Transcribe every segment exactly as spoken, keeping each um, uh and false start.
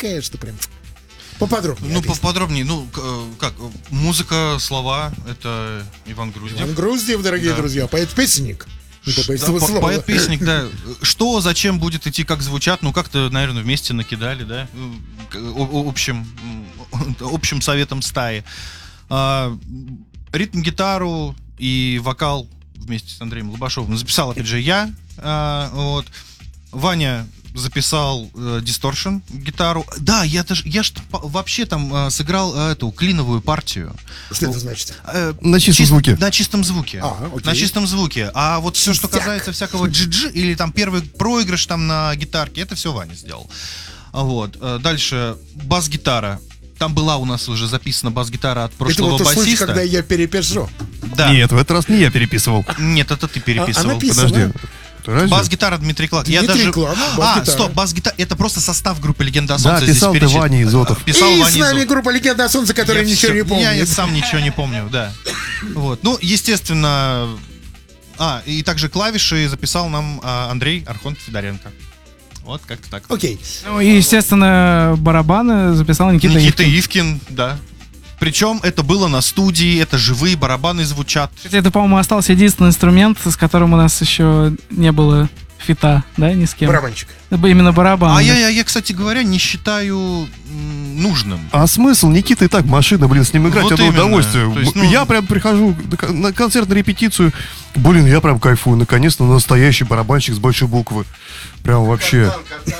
такая, что прям поподробнее. Ну, поподробнее, ну, как, музыка, слова, это Иван Груздев. Иван Груздев, дорогие да. друзья, поэт-песенник. Да, поэт-песенник, да. Что, зачем будет идти, как звучат, ну, как-то, наверное, вместе накидали, да, общим, общим советом стаи. А, ритм-гитару и вокал вместе с Андреем Лобашовым записал, опять же, я, а, вот. Ваня записал дисторшн э, гитару. Да, я даже я ж вообще там э, сыграл э, эту клиновую партию. Что это значит? Э, на чистом чист, звуке. На чистом звуке. А, на чистом звуке. А вот все, что касается всякого джи-джи или там первый проигрыш там на гитарке, это все Ваня сделал. Вот. Дальше бас-гитара. Там была у нас уже записана бас-гитара от прошлого это вот басиста. Случай, когда я перепишу. Да. Нет, в этот раз не я переписывал. Нет, это ты переписывал. А, а Подожди. Бас-гитара Дмитрий Клад. Дмитрий Я даже... Клад, а, стоп, бас-гитара. Это просто состав группы «Легенда о Солнце». Да, писал ты Ваня Изотов. Писал и Ваня с нами Изотов. группа «Легенда о Солнце», которая я ничего все, не помнит. Я, я сам ничего не помню, да. Вот. Ну, естественно... А, и также клавиши записал нам а, Андрей Архонт Федоренко. Вот как-то так. Окей. Ну и, естественно, барабаны записал Никита, Никита Ивкин. Ивкин, да. Причем это было на студии, это живые барабаны звучат. Кстати, это, по-моему, остался единственный инструмент, с которым у нас еще не было фита, да, ни с кем. Барабанчик. Именно барабан. А да. я, я, я, кстати говоря, не считаю м, нужным. А смысл? Никита и так машина, блин, с ним играть, Вот это именно. удовольствие. То есть, ну... Я прям прихожу на концерт, на репетицию, блин, я прям кайфую. Наконец-то настоящий барабанщик с большой буквы. Прям вообще.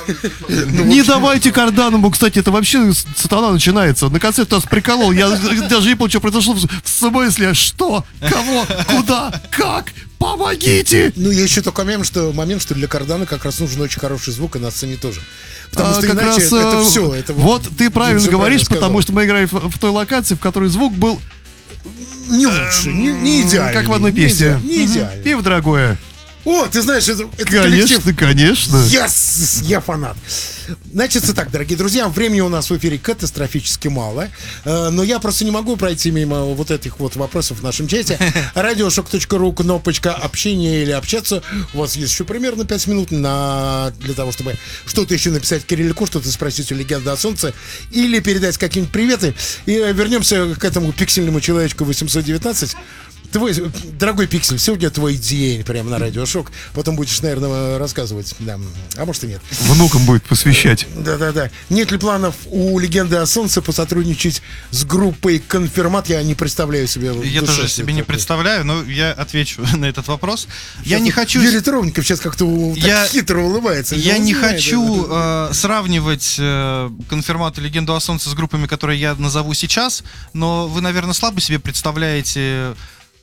Не давайте карданому, кстати, это вообще сатана начинается. На концерт нас приколол, я даже не понял, что произошло. В смысле, что? Кого? Куда? Как? Помогите! Ну, я еще только момент, что, момент, что для кардана как раз нужен очень хороший звук, и на сцене тоже. Потому а, что как иначе раз, это все. Это вот, вот ты правильно все говоришь, правильно потому что мы играем в, в той локации, в которой звук был... Не лучше, не, не идеальный. Как в одной песне. Не идеальный. Пиво дорогое. О, ты знаешь, это, это Конечно, коллектив. конечно. Yes, я фанат. Значит, так, дорогие друзья, времени у нас в эфире катастрофически мало, но я просто не могу пройти мимо вот этих вот вопросов в нашем чате. радиошок точка ру, кнопочка общения или общаться. У вас есть еще примерно пять минут на... для того, чтобы что-то еще написать Кириллику, что-то спросить у «Легенды о Солнце» или передать какие-нибудь приветы. И вернемся к этому пиксельному человечку восемьсот девятнадцать. Твой, дорогой Пиксель, сегодня твой день прямо на радиошок. Потом будешь, наверное, рассказывать. Да. А может и нет. Внукам будет посвящать. Да-да-да. Нет ли планов у «Легенды о Солнце» посотрудничать с группой «Конфирмат»? Я не представляю себе. Я тоже себе не представляю, но я отвечу на этот вопрос. Сейчас я не хочу... Юрий Тровников сейчас как-то я... так хитро улыбается. Я не не знает, хочу да, э, сравнивать э, «Конфирмат» и «Легенду о Солнце» с группами, которые я назову сейчас, но вы, наверное, слабо себе представляете...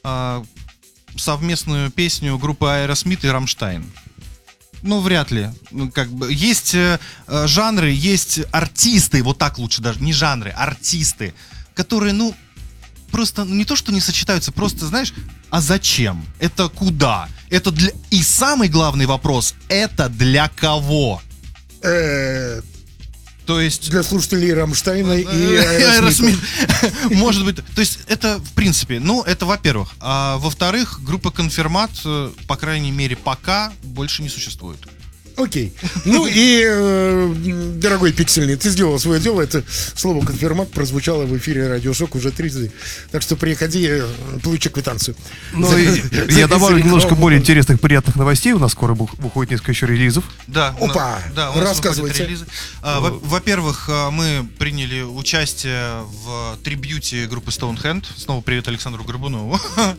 совместную песню группы Aerosmith и Rammstein. Ну, вряд ли. Ну, как бы есть э, жанры, есть артисты, вот так лучше даже, не жанры, артисты, которые, ну, просто ну, не то, что не сочетаются, просто, знаешь, а зачем? Это куда? Это для... И самый главный вопрос, это для кого? Э, То есть... Для слушателей Рамштайна и Аэросмита. Может быть. То есть это, в принципе, ну, это во-первых. А во-вторых, группа «Конфирмат», по крайней мере, пока больше не существует. Окей. Ну и, э, дорогой Пиксельный, ты сделал свое дело. Это слово «конфирмат» прозвучало в эфире «Радиошок» уже трижды. Так что приходи, получи квитанцию. Ну и я добавлю немножко более интересных, приятных новостей. У нас скоро выходит несколько еще релизов. Да. Опа! Да, у нас рассказывайте. релизы. А, во- во-первых, мы приняли участие в трибьюте группы Stonehand. Снова привет Александру Горбунову.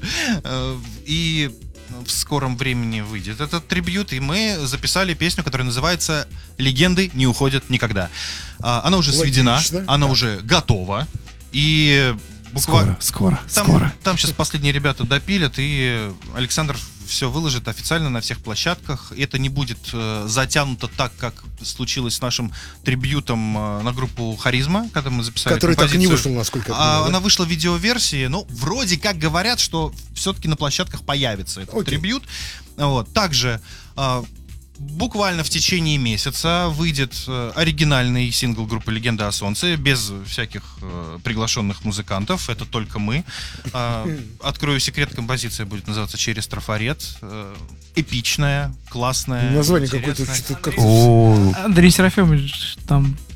И в скором времени выйдет этот трибьют, и мы записали песню, которая называется «Легенды не уходят никогда». Она уже сведена, Логично, она да. уже готова, и буквально... Скоро, скоро, Там, скоро. там сейчас последние ребята допилят, и Александр все выложит официально на всех площадках. Это не будет э, затянуто так, как случилось с нашим трибьютом э, на группу «Харизма», когда мы записали Который так и не композицию. вышел, насколько я А, понимаю, да? Она вышла в видеоверсии, но вроде как говорят, что все-таки на площадках появится этот Окей. трибьют. Вот. Также э, буквально в течение месяца выйдет э, оригинальный сингл группы «Легенда о Солнце», без всяких э, приглашенных музыкантов, это только мы. Э, открою секрет, композиция будет называться «Через трафарет». Э, эпичная, классная, Название какое-то интересная. что-то как... О, Андрей Серафимович там